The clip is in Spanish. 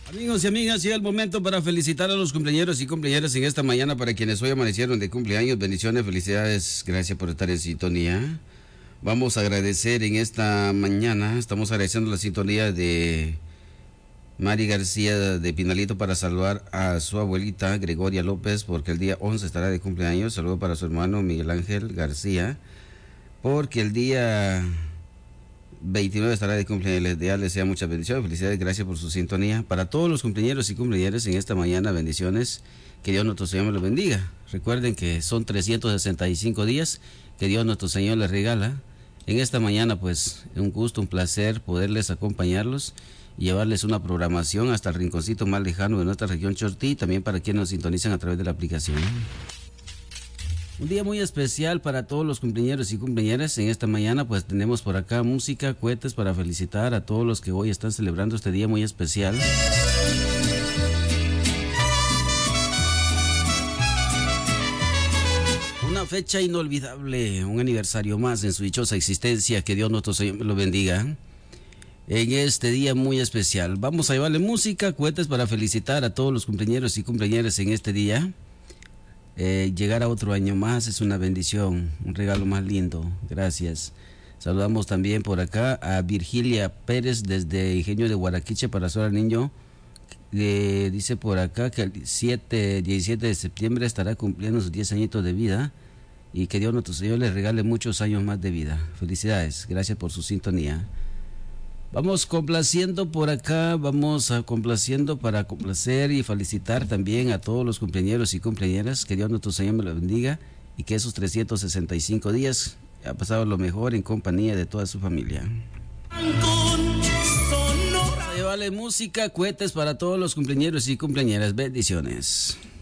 Amigos y amigas, llega el momento para felicitar a los cumpleañeros y cumpleañeras en esta mañana, para quienes hoy amanecieron de cumpleaños. Bendiciones, felicidades, gracias por estar en sintonía. Vamos a agradecer en esta mañana, estamos agradeciendo la sintonía de Mari García de Pinalito para saludar a su abuelita Gregoria López, porque el día 11 estará de cumpleaños. Saludo para su hermano Miguel Ángel García, porque el día 29 estará de cumpleaños. Les desea muchas bendiciones, felicidades, gracias por su sintonía. Para todos los cumpleañeros y cumpleañeras en esta mañana, bendiciones, que Dios nuestro Señor me los bendiga. Recuerden que son 365 días que Dios nuestro Señor les regala. En esta mañana, pues, un gusto, un placer poderles acompañarlos y llevarles una programación hasta el rinconcito más lejano de nuestra región Chortí, también para quienes nos sintonizan a través de la aplicación. Un día muy especial para todos los cumpleañeros y cumpleañeras. En esta mañana pues tenemos por acá música, cohetes para felicitar a todos los que hoy están celebrando este día muy especial. Una fecha inolvidable, un aniversario más en su dichosa existencia. Que Dios nuestro Señor lo bendiga en este día muy especial. Vamos a llevarle música, cohetes para felicitar a todos los cumpleañeros y cumpleañeras en este día. Llegar a otro año más es una bendición, un regalo más lindo. Gracias. Saludamos también por acá a Virgilia Pérez desde Ingenio de Guaraquiche para su niño. Dice por acá que el 17 de septiembre estará cumpliendo sus 10 añitos de vida y que Dios nuestro Señor les regale muchos años más de vida. Felicidades, gracias por su sintonía. Vamos complaciendo por acá, complaciendo para complacer y felicitar también a todos los cumpleañeros y cumpleañeras. Que Dios nuestro Señor me los bendiga y que esos 365 días ha pasado lo mejor en compañía de toda su familia. Vamos a llevarle música, cohetes para todos los cumpleañeros y cumpleañeras. Bendiciones.